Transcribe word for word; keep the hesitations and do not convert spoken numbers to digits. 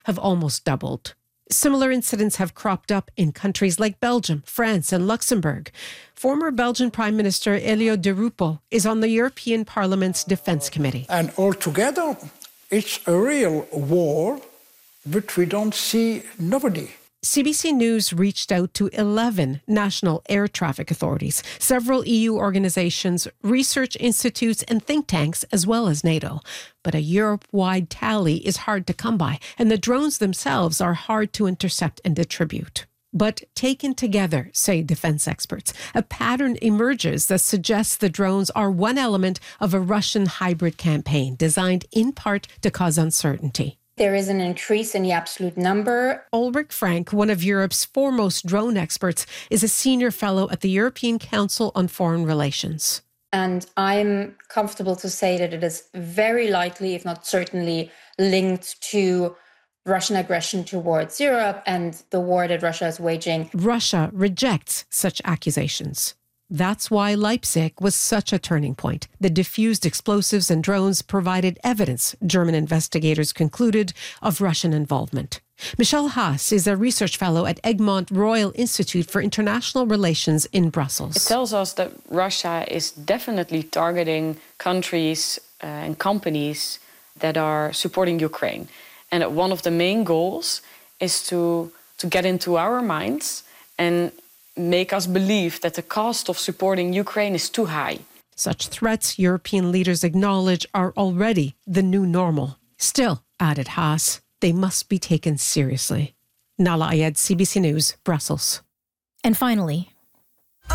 have almost doubled. Similar incidents have cropped up in countries like Belgium, France, and Luxembourg. Former Belgian Prime Minister Elio De Ruppel is on the European Parliament's Defence Committee. And altogether, it's a real war, but we don't see nobody. C B C News reached out to eleven national air traffic authorities, several E U organisations, research institutes and think tanks, as well as NATO. But a Europe-wide tally is hard to come by, and the drones themselves are hard to intercept and attribute. But taken together, say defence experts, a pattern emerges that suggests the drones are one element of a Russian hybrid campaign designed in part to cause uncertainty. There is an increase in the absolute number. Ulrich Frank, one of Europe's foremost drone experts, is a senior fellow at the European Council on Foreign Relations. And I'm comfortable to say that it is very likely, if not certainly, linked to Russian aggression towards Europe and the war that Russia is waging. Russia rejects such accusations. That's why Leipzig was such a turning point. The diffused explosives and drones provided evidence, German investigators concluded, of Russian involvement. Michelle Haas is a research fellow at Egmont Royal Institute for International Relations in Brussels. It tells us that Russia is definitely targeting countries uh, and companies that are supporting Ukraine. And that one of the main goals is to, to get into our minds and make us believe that the cost of supporting Ukraine is too high. Such threats, European leaders acknowledge, are already the new normal. Still, added Haas, they must be taken seriously. Nahlah Ayed, C B C News, Brussels. And finally,